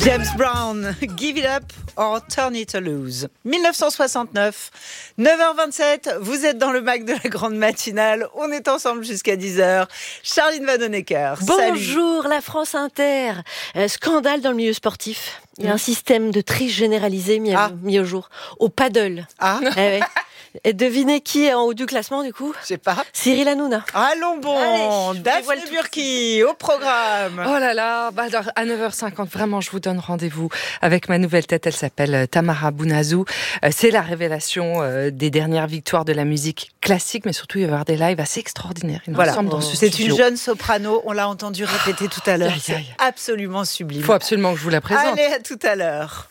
James Brown, Give It Up or Turn It Loose. 1969, 9h27, vous êtes dans le Mac de la grande matinale. On est ensemble jusqu'à 10h. Charline Vanhoenacker. Bonjour, salut. La France Inter. Scandale dans le milieu sportif. Il y a un système de triche généralisé mis au jour. Au paddle. Ouais. Et devinez qui est en haut du classement, du coup ? Je sais pas. Cyril Hanouna. Allons bon, Daphné Burki au programme. Oh là là, alors à 9h50, vraiment, je vous donne rendez-vous avec ma nouvelle tête. Elle s'appelle Tamara Bounazou. C'est la révélation des dernières victoires de la musique classique, mais surtout il va y avoir des lives assez extraordinaires. Voilà, c'est une jeune soprano, on l'a entendu répéter tout à l'heure. C'est absolument sublime. Il faut absolument que je vous la présente. Allez, à tout à l'heure.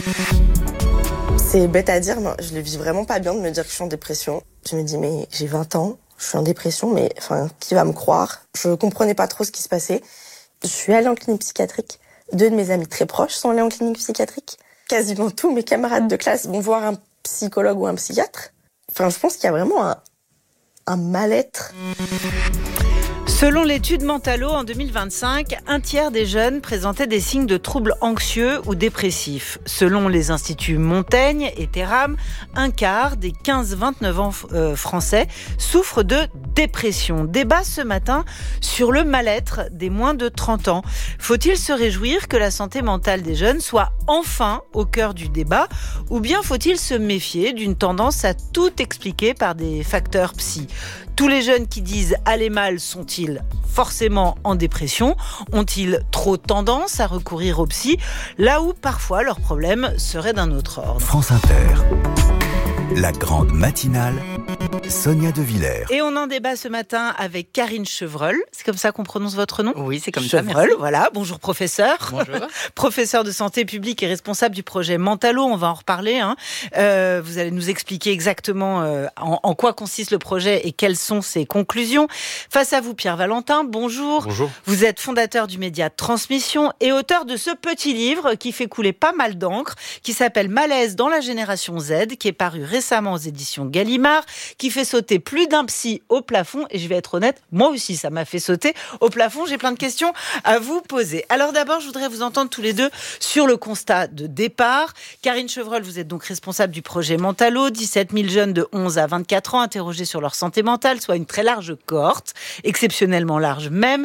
C'est bête à dire, moi, je le vis vraiment pas bien de me dire que je suis en dépression. Je me dis, mais j'ai 20 ans, je suis en dépression, mais enfin, qui va me croire ? Je comprenais pas trop ce qui se passait. Je suis allée en clinique psychiatrique. 2 de mes amis très proches sont allés en clinique psychiatrique. Quasiment tous mes camarades de classe vont voir un psychologue ou un psychiatre. Enfin, je pense qu'il y a vraiment un mal-être. Selon l'étude Mentalo, en 2025, un tiers des jeunes présentaient des signes de troubles anxieux ou dépressifs. Selon les instituts Montaigne et Terram, un quart des 15-29 ans français souffrent de dépression. Débat ce matin sur le mal-être des moins de 30 ans. Faut-il se réjouir que la santé mentale des jeunes soit enfin au cœur du débat, ou bien faut-il se méfier d'une tendance à tout expliquer par des facteurs psy ? Tous les jeunes qui disent « aller mal » sont-ils forcément en dépression ? Ont-ils trop tendance à recourir au psy, là où parfois leur problème serait d'un autre ordre ? France Inter, la grande matinale, Sonia De Villers. Et on en débat ce matin avec Karine Chevreul. C'est comme ça qu'on prononce votre nom ? Oui, c'est comme Chevreul, ça, merci. Voilà. Bonjour professeur. Bonjour. Professeur de santé publique et responsable du projet Mentalo. On va en reparler. Vous allez nous expliquer exactement en quoi consiste le projet et quelles sont ses conclusions. Face à vous, Pierre Valentin. Bonjour. Bonjour. Vous êtes fondateur du média Transmission et auteur de ce petit livre qui fait couler pas mal d'encre, qui s'appelle Malaise dans la génération Z, qui est paru récemment aux éditions Gallimard, qui fait sauter plus d'un psy au plafond. Et je vais être honnête, moi aussi, ça m'a fait sauter au plafond. J'ai plein de questions à vous poser. Alors d'abord, je voudrais vous entendre tous les deux sur le constat de départ. Karine Chevreul, vous êtes donc responsable du projet Mentalo. 17 000 jeunes de 11 à 24 ans interrogés sur leur santé mentale, soit une très large cohorte, exceptionnellement large même.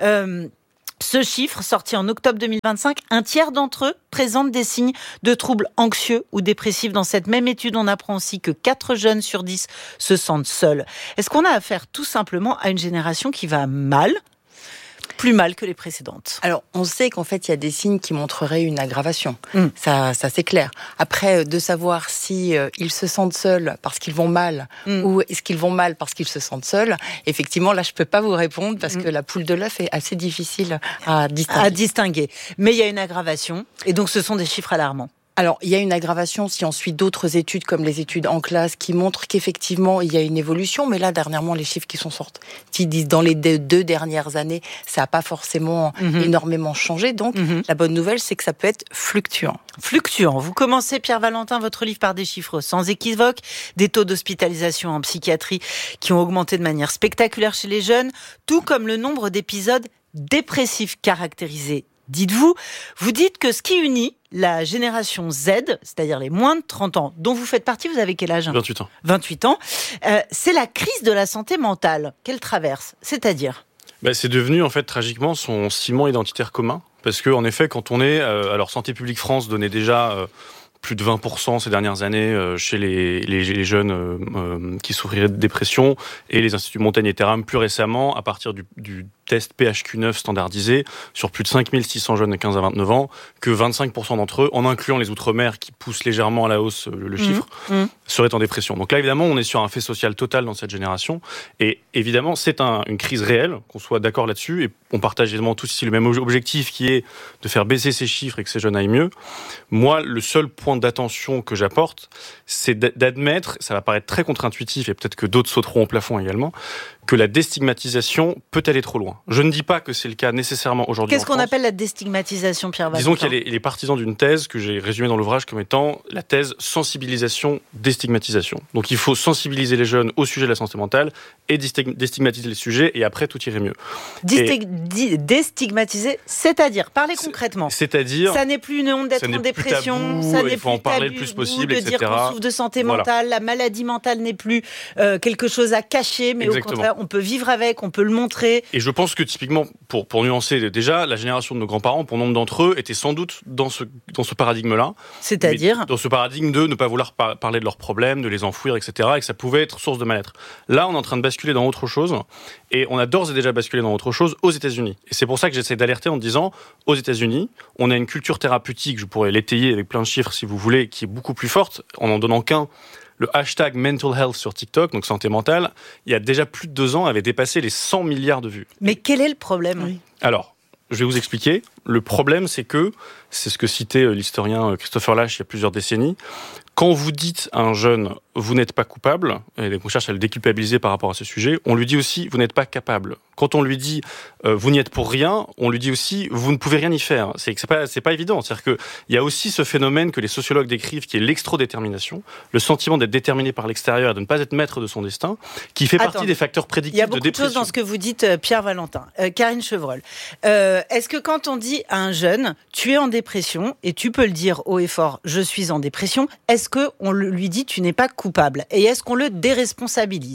Ce chiffre, sorti en octobre 2025, un tiers d'entre eux présentent des signes de troubles anxieux ou dépressifs. Dans cette même étude, on apprend aussi que 4 jeunes sur 10 se sentent seuls. Est-ce qu'on a affaire tout simplement à une génération qui va mal ? Plus mal que les précédentes. Alors, on sait qu'en fait, il y a des signes qui montreraient une aggravation. Ça c'est clair. Après, de savoir si ils se sentent seuls parce qu'ils vont mal ou est-ce qu'ils vont mal parce qu'ils se sentent seuls, effectivement, là, je peux pas vous répondre parce que la poule de l'œuf est assez difficile à distinguer. Mais il y a une aggravation et donc ce sont des chiffres alarmants. Alors, il y a une aggravation si on suit d'autres études, comme les études en classe, qui montrent qu'effectivement, il y a une évolution. Mais là, dernièrement, les chiffres qui sont sortis, qui disent dans les 2 dernières années, ça n'a pas forcément énormément changé. Donc, la bonne nouvelle, c'est que ça peut être fluctuant. Fluctuant. Vous commencez, Pierre Valentin, votre livre par des chiffres sans équivoque, des taux d'hospitalisation en psychiatrie qui ont augmenté de manière spectaculaire chez les jeunes, tout comme le nombre d'épisodes dépressifs caractérisés. Dites-vous, vous dites que ce qui unit la génération Z, c'est-à-dire les moins de 30 ans, dont vous faites partie, vous avez quel âge ? 28 ans. 28 ans. C'est la crise de la santé mentale qu'elle traverse, c'est-à-dire ? C'est devenu en fait tragiquement son ciment identitaire commun, parce que en effet, quand on est, alors Santé publique France donnait déjà plus de 20% ces dernières années chez les jeunes qui souffriraient de dépression, et les instituts Montaigne et Terram plus récemment, à partir du test PHQ-9 standardisé sur plus de 5600 jeunes de 15 à 29 ans, que 25% d'entre eux, en incluant les Outre-mer qui poussent légèrement à la hausse le chiffre, seraient en dépression. Donc là, évidemment, on est sur un fait social total dans cette génération. Et évidemment, c'est une crise réelle, qu'on soit d'accord là-dessus. Et on partage évidemment tous ici le même objectif qui est de faire baisser ces chiffres et que ces jeunes aillent mieux. Moi, le seul point d'attention que j'apporte, c'est d'admettre, ça va paraître très contre-intuitif et peut-être que d'autres sauteront au plafond également, que la déstigmatisation peut aller trop loin. Je ne dis pas que c'est le cas nécessairement aujourd'hui. Qu'est-ce qu'on appelle la déstigmatisation, Pierre Valentin ? Disons qu'il y a les partisans d'une thèse que j'ai résumée dans l'ouvrage comme étant la thèse sensibilisation-déstigmatisation. Donc il faut sensibiliser les jeunes au sujet de la santé mentale et déstigmatiser les sujets, et après tout irait mieux. Déstigmatiser, c'est-à-dire, parlez concrètement. C'est-à-dire, ça n'est plus une honte d'être en dépression, tabou, ça n'est il faut plus en parler tabou le plus possible, de etc. dire qu'on souffre de santé mentale, la maladie mentale n'est plus quelque chose à cacher, mais Exactement. au contraire, on peut vivre avec, on peut le montrer. Et je pense que typiquement, pour nuancer déjà, la génération de nos grands-parents, pour nombre d'entre eux, étaient sans doute dans ce paradigme-là. C'est-à-dire dans ce paradigme de ne pas vouloir parler de leurs problèmes, de les enfouir, etc. et que ça pouvait être source de mal-être. Là, on est en train de basculer dans autre chose, et on a d'ores et déjà basculé dans autre chose aux États-Unis. Et c'est pour ça que j'essaie d'alerter en disant, aux États-Unis, on a une culture thérapeutique, je pourrais l'étayer avec plein de chiffres si vous voulez, qui est beaucoup plus forte, en n'en donnant qu'un. Le hashtag mental health sur TikTok, donc santé mentale, il y a déjà plus de 2 ans, avait dépassé les 100 milliards de vues. Mais quel est le problème ? Alors, je vais vous expliquer. Le problème, c'est ce que citait l'historien Christopher Lasch il y a plusieurs décennies, quand vous dites à un jeune « vous n'êtes pas coupable », et on cherche à le déculpabiliser par rapport à ce sujet, on lui dit aussi « vous n'êtes pas capable ». Quand on lui dit « vous n'y êtes pour rien », on lui dit aussi « vous ne pouvez rien y faire ». C'est pas évident. C'est-à-dire qu'il y a aussi ce phénomène que les sociologues décrivent, qui est l'extrodétermination, le sentiment d'être déterminé par l'extérieur et de ne pas être maître de son destin, qui fait partie des facteurs prédictifs de dépression. Il y a beaucoup de choses dans ce que vous dites, Pierre Valentin. Karine Chevreul, est-ce que quand on dit à un jeune « tu es en dépression » et tu peux le dire haut et fort « je suis en dépression », est-ce qu'on lui dit « tu n'es pas coupable » et est-ce qu'on le déresponsabilise ?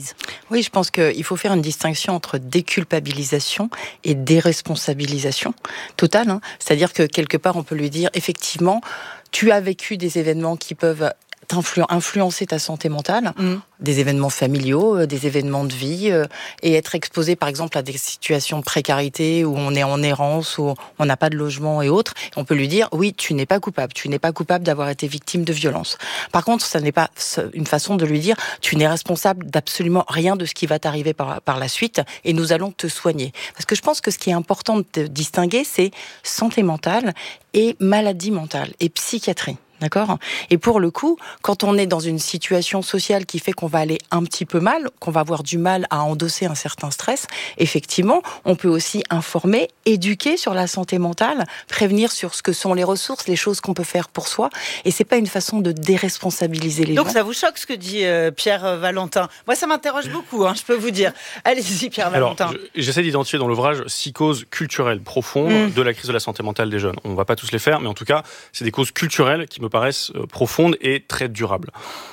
Oui, je pense qu'il faut faire une distinction entre déculpabilisation et déresponsabilisation totale. C'est-à-dire que quelque part, on peut lui dire effectivement, tu as vécu des événements qui peuvent influencer ta santé mentale, des événements familiaux, des événements de vie, et être exposé par exemple à des situations de précarité où on est en errance, où on n'a pas de logement et autres, on peut lui dire oui, tu n'es pas coupable d'avoir été victime de violence. Par contre, ça n'est pas une façon de lui dire tu n'es responsable d'absolument rien de ce qui va t'arriver par la suite et nous allons te soigner. Parce que je pense que ce qui est important de distinguer, c'est santé mentale et maladie mentale et psychiatrie. D'accord ? Et pour le coup, quand on est dans une situation sociale qui fait qu'on va aller un petit peu mal, qu'on va avoir du mal à endosser un certain stress, effectivement, on peut aussi informer, éduquer sur la santé mentale, prévenir sur ce que sont les ressources, les choses qu'on peut faire pour soi. Et c'est pas une façon de déresponsabiliser les gens. Donc ça vous choque ce que dit Pierre Valentin ? Moi, ça m'interroge beaucoup, je peux vous dire. Allez-y, Pierre Valentin. J'essaie d'identifier dans l'ouvrage 6 causes culturelles profondes de la crise de la santé mentale des jeunes. On ne va pas tous les faire, mais en tout cas, c'est des causes culturelles qui me paraissent profondes et très durables.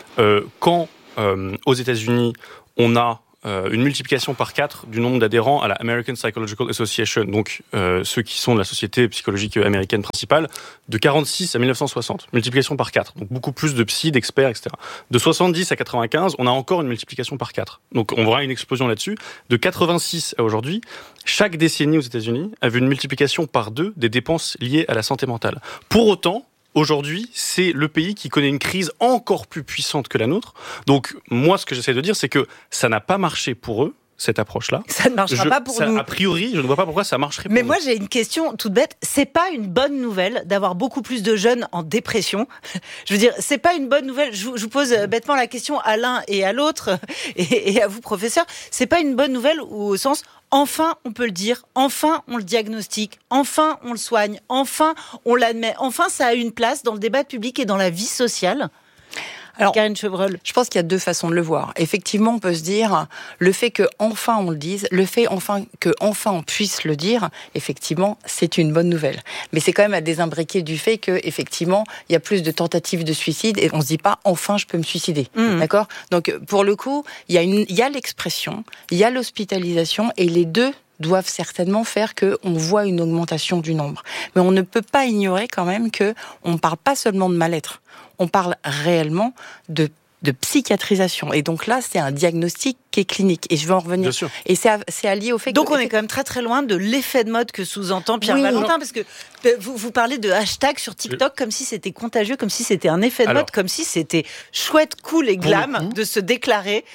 Quand aux États-Unis, on a une multiplication par 4 du nombre d'adhérents à la American Psychological Association, donc ceux qui sont de la société psychologique américaine principale, de 46 à 1960, multiplication par 4, donc beaucoup plus de psy, d'experts, etc. De 70 à 95, on a encore une multiplication par 4. Donc on verra une explosion là-dessus. De 86 à aujourd'hui, chaque décennie aux États-Unis a vu une multiplication par 2 des dépenses liées à la santé mentale. Pour autant, aujourd'hui, c'est le pays qui connaît une crise encore plus puissante que la nôtre. Donc, moi, ce que j'essaie de dire, c'est que ça n'a pas marché pour eux, cette approche-là. Ça ne marchera pas pour nous. A priori, je ne vois pas pourquoi ça marcherait pour nous. Mais moi, j'ai une question toute bête. C'est pas une bonne nouvelle d'avoir beaucoup plus de jeunes en dépression. Je veux dire, c'est pas une bonne nouvelle. Je vous pose bêtement la question à l'un et à l'autre, et à vous, professeur. C'est pas une bonne nouvelle au sens... Enfin, on peut le dire. Enfin, on le diagnostique. Enfin, on le soigne. Enfin, on l'admet. Enfin, ça a une place dans le débat public et dans la vie sociale. Alors, Karine Chevreul. Je pense qu'il y a 2 façons de le voir. Effectivement, on peut se dire, le fait que enfin on le dise, le fait que enfin on puisse le dire, effectivement, c'est une bonne nouvelle. Mais c'est quand même à désimbriquer du fait que, effectivement, il y a plus de tentatives de suicide et on se dit pas, enfin, je peux me suicider. D'accord ? Donc, pour le coup, il y a l'expression, il y a l'hospitalisation et les deux doivent certainement faire qu'on voit une augmentation du nombre. Mais on ne peut pas ignorer quand même qu'on ne parle pas seulement de mal-être. On parle réellement de psychiatrisation. Et donc là, c'est un diagnostic qui est clinique. Et je vais en revenir. Bien sûr. Et c'est allié au fait donc on est quand même très très loin de l'effet de mode que sous-entend Pierre Valentin, parce que vous parlez de hashtag sur TikTok comme si c'était contagieux, comme si c'était un effet de mode, comme si c'était chouette, cool et glam de se déclarer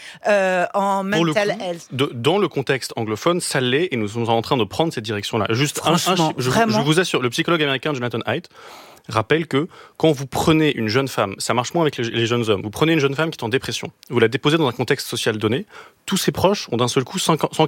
en mental health. Dans le contexte anglophone, ça l'est, et nous sommes en train de prendre cette direction-là. Juste un chiffre, je vous assure, le psychologue américain Jonathan Haidt rappelle que quand vous prenez une jeune femme, ça marche moins avec les jeunes hommes, vous prenez une jeune femme qui est en dépression, vous la déposez dans un contexte social donné, tous ses proches ont d'un seul coup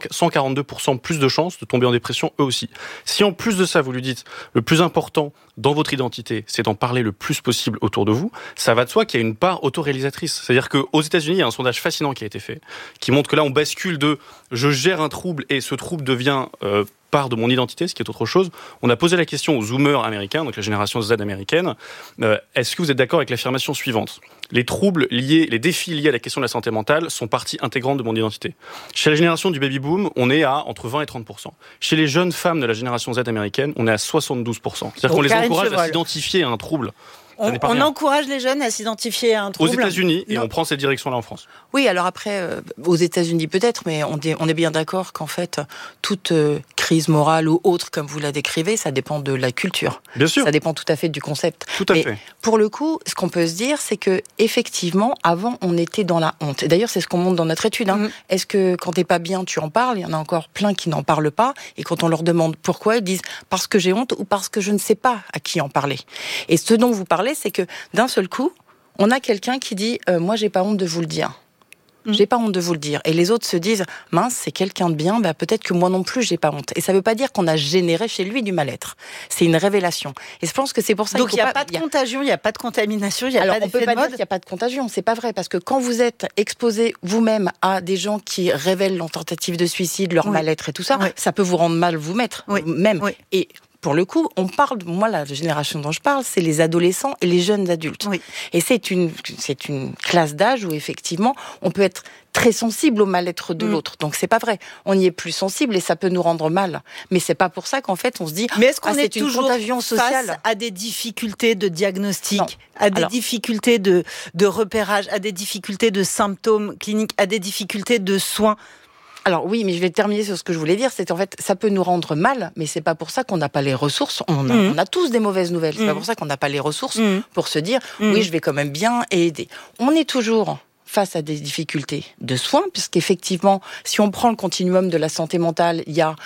142% plus de chances de tomber en dépression eux aussi. Si en plus de ça, vous lui dites, le plus important dans votre identité, c'est d'en parler le plus possible autour de vous, ça va de soi qu'il y a une part autoréalisatrice. C'est-à-dire qu'aux États-Unis, il y a un sondage fascinant qui a été fait, qui montre que là, on bascule de « je gère un trouble et ce trouble devient part de mon identité », ce qui est autre chose. On a posé la question aux zoomers américains, donc la génération Z américaine, est-ce que vous êtes d'accord avec l'affirmation suivante ? Les troubles liés, les défis liés à la question de la santé mentale sont partie intégrante de mon identité. Chez la génération du baby-boom, on est à entre 20 et 30%. Chez les jeunes femmes de la génération Z américaine, on est à 72%. C'est-à-dire qu'on les encourage à s'identifier à un trouble. On encourage les jeunes à s'identifier à un trouble. Aux États-Unis, et on prend cette direction-là en France. Oui, alors après, aux États-Unis peut-être, mais on est bien d'accord qu'en fait, toute crise morale ou autre, comme vous la décrivez, ça dépend de la culture. Bien sûr. Ça dépend tout à fait du concept. Tout à fait. Pour le coup, ce qu'on peut se dire, c'est que effectivement, avant, on était dans la honte. Et d'ailleurs, c'est ce qu'on montre dans notre étude. Est-ce que quand t'es pas bien, tu en parles ? Il y en a encore plein qui n'en parlent pas. Et quand on leur demande pourquoi, ils disent parce que j'ai honte ou parce que je ne sais pas à qui en parler. Et ce dont vous parlez, c'est que d'un seul coup, on a quelqu'un qui dit moi, j'ai pas honte de vous le dire. J'ai pas honte de vous le dire. Et les autres se disent mince, c'est quelqu'un de bien, peut-être que moi non plus j'ai pas honte. Et ça veut pas dire qu'on a généré chez lui du mal-être. C'est une révélation. Et je pense que c'est pour ça. Donc il n'y a pas de contagion, il n'y a pas de contamination, il n'y a pas d'effet de mode. On peut pas dire qu'il n'y a pas de contagion, c'est pas vrai, parce que quand vous êtes exposé vous-même à des gens qui révèlent leur tentative de suicide, leur mal-être et tout ça, ça peut vous rendre mal vous-même. Et pour le coup, on parle, moi, la génération dont je parle, c'est les adolescents et les jeunes adultes. Et c'est une classe d'âge où, effectivement, on peut être très sensible au mal-être de l'autre. Donc, c'est pas vrai. On y est plus sensible et ça peut nous rendre mal. Mais c'est pas pour ça qu'en fait, on se dit, mais est-ce qu'on est une toujours contagion sociale face à des difficultés de diagnostic, à des difficultés de repérage, à des difficultés de symptômes cliniques, à des difficultés de soins? Alors oui, mais je vais terminer sur ce que je voulais dire, c'est en fait, ça peut nous rendre mal, mais c'est pas pour ça qu'on n'a pas les ressources. On a tous des mauvaises nouvelles. C'est pas pour ça qu'on n'a pas les ressources pour se dire, oui, je vais quand même bien et aider. On est toujours face à des difficultés de soins, puisqu'effectivement, si on prend le continuum de la santé mentale,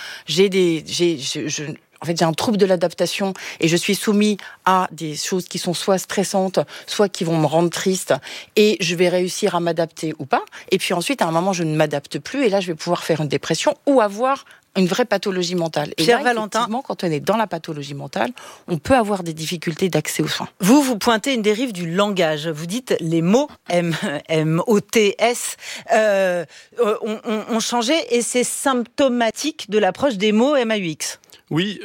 j'ai un trouble de l'adaptation et je suis soumis à des choses qui sont soit stressantes, soit qui vont me rendre triste et je vais réussir à m'adapter ou pas. Et puis ensuite, à un moment, je ne m'adapte plus et là, je vais pouvoir faire une dépression ou avoir une vraie pathologie mentale. Et Pierre là, Valentin, quand on est dans la pathologie mentale, on peut avoir des difficultés d'accès aux soins. Vous pointez une dérive du langage. Vous dites les mots M-O-T-S ont changé et c'est symptomatique de l'approche des mots M-A-U-X. Oui,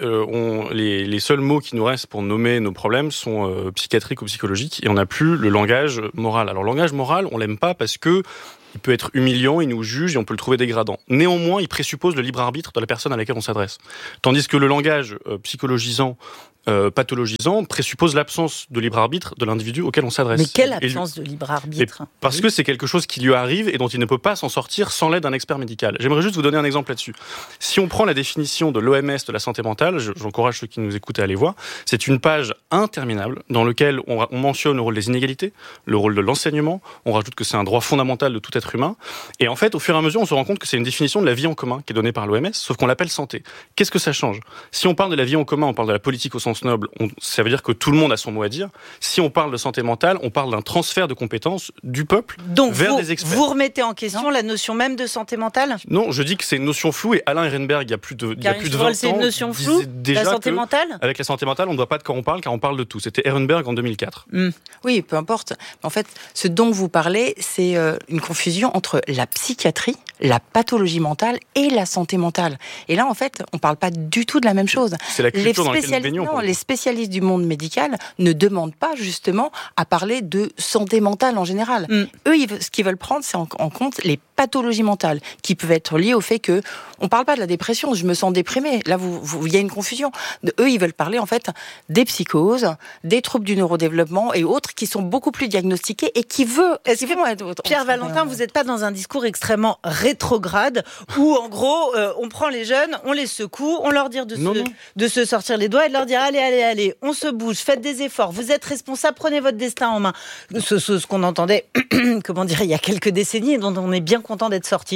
les seuls mots qui nous restent pour nommer nos problèmes sont psychiatriques ou psychologiques et on n'a plus le langage moral. Alors le langage moral, on l'aime pas parce que il peut être humiliant, il nous juge et on peut le trouver dégradant. Néanmoins, il présuppose le libre arbitre de la personne à laquelle on s'adresse. Tandis que le langage psychologisant, pathologisant, présuppose l'absence de libre arbitre de l'individu auquel on s'adresse. Mais quelle absence de libre arbitre ? Parce que c'est quelque chose qui lui arrive et dont il ne peut pas s'en sortir sans l'aide d'un expert médical. J'aimerais juste vous donner un exemple là-dessus. Si on prend la définition de l'OMS de la santé mentale, j'encourage ceux qui nous écoutent à aller voir, c'est une page interminable dans laquelle on mentionne le rôle des inégalités, le rôle de l'enseignement, on rajoute que c'est un droit fondamental de tout être humain, et en fait, au fur et à mesure, on se rend compte que c'est une définition de la vie en commun qui est donnée par l'OMS, sauf qu'on l'appelle santé. Qu'est-ce que ça change ? Si on parle de la vie en commun, on parle de la politique au sens noble, ça veut dire que tout le monde a son mot à dire. Si on parle de santé mentale, on parle d'un transfert de compétences du peuple vers des experts. Vous remettez en question la notion même de santé mentale ? Non, je dis que c'est une notion floue et Alain Ehrenberg, il y a plus de 20 ans, c'est une notion floue, la santé mentale ? Avec la santé mentale, on ne doit pas de quoi on parle car on parle de tout. C'était Ehrenberg en 2004. Oui, peu importe. En fait, ce dont vous parlez, c'est une confusion entre la psychiatrie, la pathologie mentale et la santé mentale. Et là, en fait, on ne parle pas du tout de la même chose. C'est la culture dans laquelle nous baignons. Non, les spécialistes du monde médical ne demandent pas justement à parler de santé mentale en général. Eux, ce qu'ils veulent prendre, c'est en compte les pathologies mentales qui peuvent être liées au fait que on parle pas de la dépression, je me sens déprimée. Là, il y a une confusion. Eux, ils veulent parler en fait des psychoses, des troubles du neurodéveloppement et autres qui sont beaucoup plus diagnostiqués et qui veulent. Pierre Valentin, vous n'êtes pas dans un discours extrêmement rétrograde où en gros, on prend les jeunes, on les secoue, on leur dit de se sortir les doigts et de leur dire allez, on se bouge, faites des efforts, vous êtes responsables, prenez votre destin en main. Ce qu'on entendait, il y a quelques décennies et dont on est bien content d'être sorti.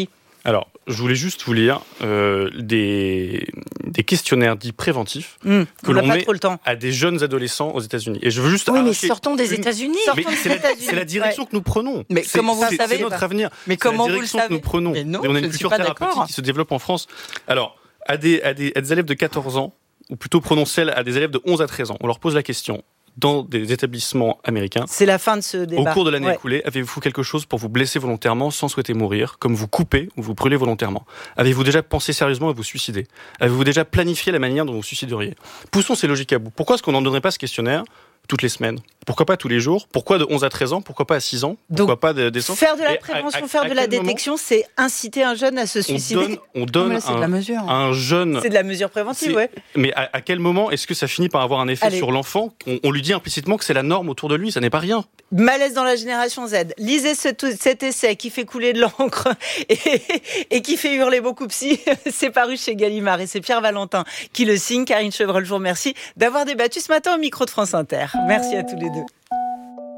Alors, je voulais juste vous lire des questionnaires dits préventifs que l'on met à des jeunes adolescents aux États-Unis. Et je veux juste mais sortons des États-Unis. C'est la direction que nous prenons. Mais comment vous le savez? C'est notre avenir. Mais comment vous le savez? Que nous prenons. Mais non, et on a une culture thérapeutique qui se développe en France. Alors, à des élèves de 14 ans, ou plutôt prenons celle à des élèves de 11 à 13 ans, on leur pose la question. Dans des établissements américains. C'est la fin de ce débat. Au cours de l'année écoulée, avez-vous quelque chose pour vous blesser volontairement sans souhaiter mourir, comme vous couper ou vous brûler volontairement? Avez-vous déjà pensé sérieusement à vous suicider? Avez-vous déjà planifié la manière dont vous suicideriez? Poussons ces logiques à bout. Pourquoi est-ce qu'on n'en donnerait pas ce questionnaire toutes les semaines? Pourquoi pas tous les jours? Pourquoi de 11 à 13 ans? Pourquoi pas à 6 ans? Pourquoi pas des faire de la prévention, faire de la détection, c'est inciter un jeune à se suicider. On donne un jeune... C'est de la mesure préventive, ouais. Mais à quel moment est-ce que ça finit par avoir un effet sur l'enfant? On lui dit implicitement que c'est la norme autour de lui, ça n'est pas rien. Malaise dans la génération Z. Lisez cet essai qui fait couler de l'encre et qui fait hurler beaucoup psy. C'est paru chez Gallimard et c'est Pierre Valentin qui le signe. Karine Chevreul, je vous remercie d'avoir débattu ce matin au micro de France Inter. Merci à tous les deux.